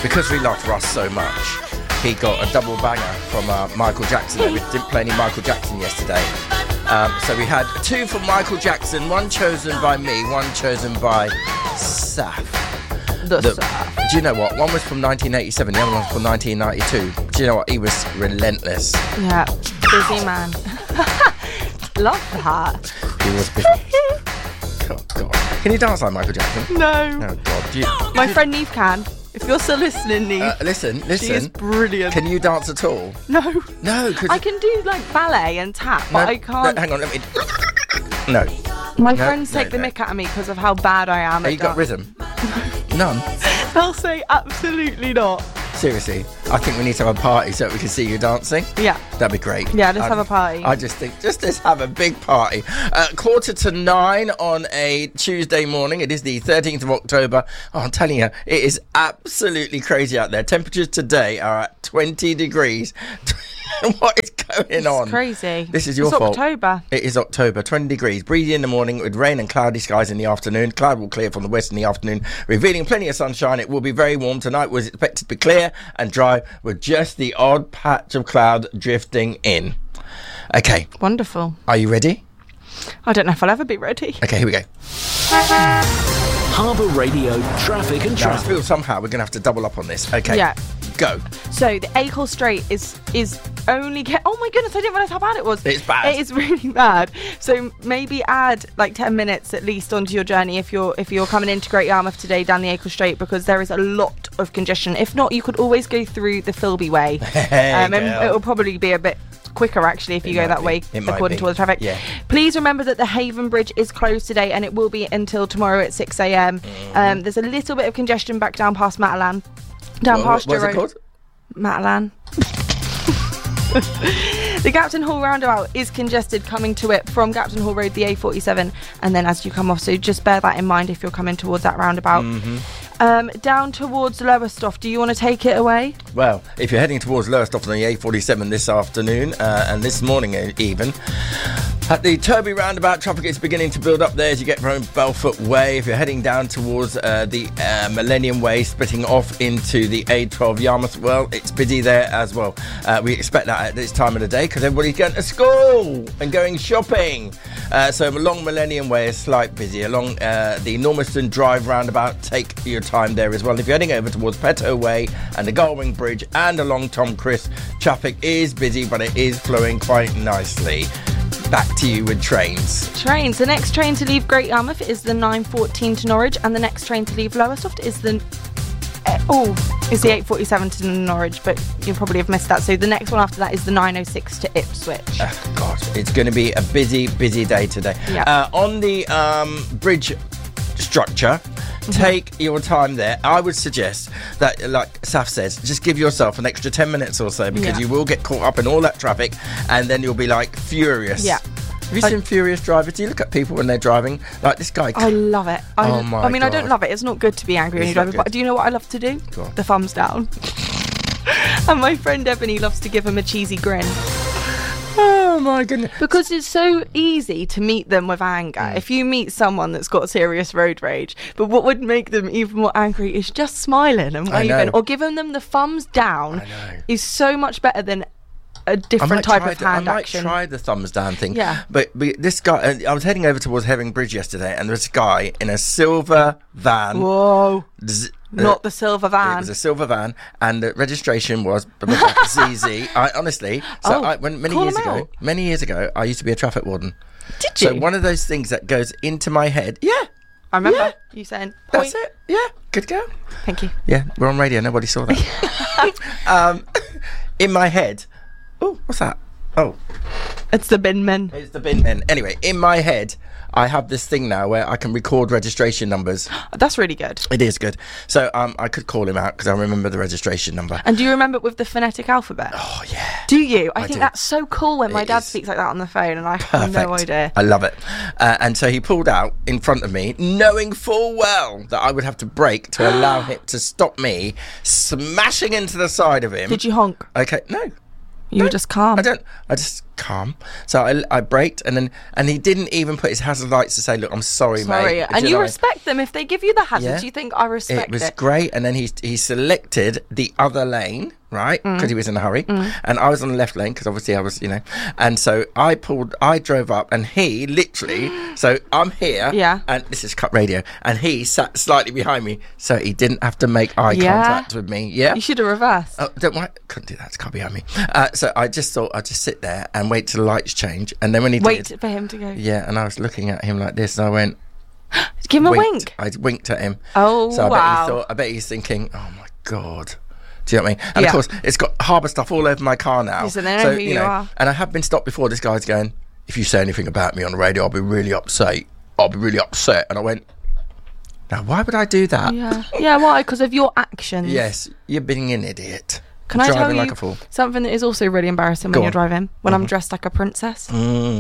because we loved Russ so much, he got a double banger from Michael Jackson. We didn't play any Michael Jackson yesterday. So we had 2 from Michael Jackson, 1 chosen by me, 1 chosen by Saf. Saf. Do you know what? One was from 1987, the other one was from 1992. Do you know what? He was relentless. Yeah, busy man. Love that. He was busy. Oh, God. Can you dance like Michael Jackson? No. Oh, God. My friend Neve can. If you're still listening, Neve. Listen. She is brilliant. Can you dance at all? No. No. I can do like ballet and tap, but I can't. No, hang on, let me... No. My friends take the mick out of me because of how bad I am at You got rhythm? None? They'll say absolutely not. Seriously, I think we need to have a party so we can see you dancing. Yeah. That'd be great. Yeah, let's have a party. I just think, let's have a big party. 8:45 on a Tuesday morning. It is the 13th of October. Oh, I'm telling you, it is absolutely crazy out there. Temperatures today are at 20 degrees. What is going on? It's crazy. This is your fault. It's October. It is October, 20 degrees. Breezy in the morning with rain and cloudy skies in the afternoon. Cloud will clear from the west in the afternoon, revealing plenty of sunshine. It will be very warm. Tonight was expected to be clear and dry with just the odd patch of cloud drifting in. Okay. Wonderful. Are you ready? I don't know if I'll ever be ready. Okay, here we go. Harbour Radio traffic and Now, I traffic. feel somehow we're going to have to double up on this. Okay. Yeah. Go. So the Acle Strait is only oh my goodness, I didn't realise how bad it was. It's bad. It is really bad. So maybe add like 10 minutes at least onto your journey if you're coming into Great Yarmouth today down the Acle Strait, because there is a lot of congestion. If not, you could always go through the Philby Way. And it will probably be a bit quicker actually if you go that way according to all the traffic. Yeah. Please remember that the Haven Bridge is closed today and it will be until tomorrow at 6 a.m. There's a little bit of congestion back down past Matalan. Down Pasture What's Road. it called? Matalan. The Gapton Hall roundabout is congested coming to it from Gapton Hall Road, the A47, and then as you come off, so just bear that in mind if you're coming towards that roundabout. Down towards Lowestoft, do you want to take it away? Well, if you're heading towards Lowestoft on the A47 this afternoon and this morning even, at the Turby roundabout, traffic is beginning to build up there as you get from Belfoot Way. If you're heading down towards the Millennium Way, splitting off into the A12 Yarmouth, well, it's busy there as well. We expect that at this time of the day because everybody's going to school and going shopping. So along Millennium Way is slight busy. Along the Normiston Drive roundabout, take your time there as well. If you're heading over towards Petto Way and the Galwing Bridge and along Tom Chris, traffic is busy, but it is flowing quite nicely. Back to you with trains. Trains. The next train to leave Great Yarmouth is the 9:14 to Norwich, and the next train to leave Lowestoft is the 8:47 to Norwich, but you'll probably have missed that. So the next one after that is the 9:06 to Ipswich. God, it's going to be a busy day today. Yeah. On the bridge structure, take your time there. I would suggest that, like Saf says, just give yourself an extra 10 minutes or so because you will get caught up in all that traffic and then you'll be like furious. Yeah. Have you seen Furious Drivers? Do you look at people when they're driving? Like this guy. I love it. Oh my I mean, I God. don't love it. It's not good to be angry when It's you're not driving, but good. do you know what I love to do? Go on. The thumbs down. And my friend Ebony loves to give him a cheesy grin. Oh my goodness. Because it's so easy to meet them with anger. If you meet someone that's got serious road rage, but what would make them even more angry is just smiling and I know. waving or giving them the thumbs down I know. is so much better than a different type of hand action. I might try the thumbs down thing. Yeah. But this guy, I was heading over towards Herring Bridge yesterday and there was a guy in a silver van. Whoa. Not the silver It van. was a silver van, and the registration was ZZ. I honestly, many years ago, I used to be a traffic warden. Did you? So one of those things that goes into my head. Yeah, I remember Yeah. you saying, that's point. it. Yeah, good girl. Thank you. Yeah, we're on radio. Nobody saw that. In my head. Oh, what's that? Oh, It's the bin men. it's the bin men. Anyway, in my head, I have this thing now where I can record registration numbers. That's really good. It is good. So I could call him out because I remember the registration number. And do you remember it with the phonetic alphabet? Oh, yeah. Do you? I I think do. that's so cool when my It dad is. speaks like that on the phone, and I have Perfect. no idea. I love it. And so he pulled out in front of me, knowing full well that I would have to brake to allow him to stop me smashing into the side of him. Did you honk? Okay, no. You were just calm. I just calm. So I braked, and he didn't even put his hazard lights to say, "Look, I'm sorry, mate." And you respect them if they give you the hazards. You think I respect it. It was great, and then he selected the other lane, right? Because he was in a hurry, and I was on the left lane because obviously I was, and so I drove up, and he literally, so I'm here, and this is cut radio, and he sat slightly behind me, so he didn't have to make eye contact with me. Yeah, you should have reversed. Oh, don't worry, couldn't do that. It's cut behind me. So I just thought I'd just sit there and wait till the lights change, and then when he wait for him to go. Yeah, and I was looking at him like this, and I went, give him a wink. I winked at him. Oh, so wow. I bet he's thinking, oh my God. Do you know what I mean? And of course, it's got harbour stuff all over my car now. So they know who you are. And I have been stopped before. This guy's going, if you say anything about me on the radio, I'll be really upset. And I went, now why would I do that? Yeah, why? Because of your actions. Yes, you're being an idiot. Can I tell you like a fool. something that is also really embarrassing when you're driving? When I'm dressed like a princess.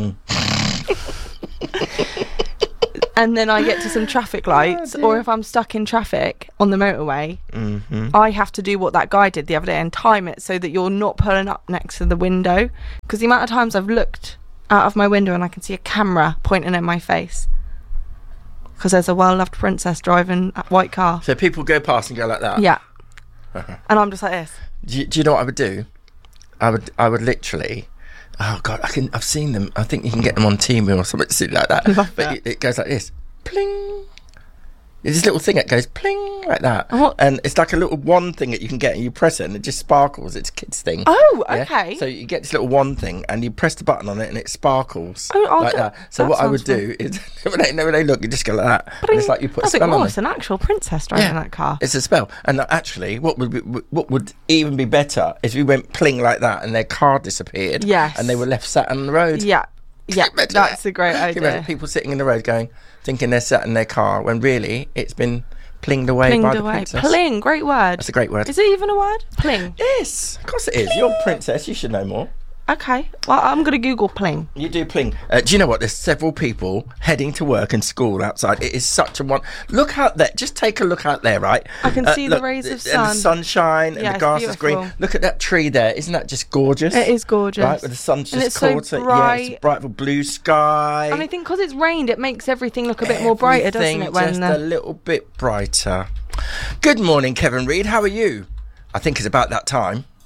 And then I get to some traffic lights, or if I'm stuck in traffic on the motorway, I have to do what that guy did the other day and time it so that you're not pulling up next to the window. Because the amount of times I've looked out of my window and I can see a camera pointing in my face. Because there's a well-loved princess driving a white car. So people go past and go like that? Yeah. And I'm just like this. Do you know what I would do? I would literally... Oh God, I've seen them. I think you can get them on TV or something like that. But it goes like this, pling. There's this little thing that goes pling like that, and it's like a little wand thing that you can get, and you press it, and it just sparkles. It's a kid's thing. Oh, okay. So you get this little wand thing, and you press the button on it, and it sparkles like that. So what I would do is, when they look, you just go like that, and it's like you put a spell on it. It's an actual princess driving that car. It's a spell. And actually, what would even be better is we went pling like that, and their car disappeared. Yes. And they were left sat on the road. Yeah, that's a great idea. People sitting in the road thinking they're sat in their car when really it's been plinged away by the princess. Pling, great word. That's a great word. Is it even a word? Pling. Yes, of course it is. You're a princess, you should know more. Okay, well, I'm going to Google pling. You do pling. Do you know what? There's several people heading to work and school outside. It is such a one. Look out there. Just take a look out there, right? I can see the rays of sun. And the sunshine and the grass is green. Look at that tree there. Isn't that just gorgeous? It is gorgeous. Right, with the sun's just caught so bright. Yeah, it's bright blue sky. And I think because it's rained, it makes everything look a bit more brighter, doesn't it? Just a little bit brighter. Good morning, Kevin Reid. How are you? I think it's about that time.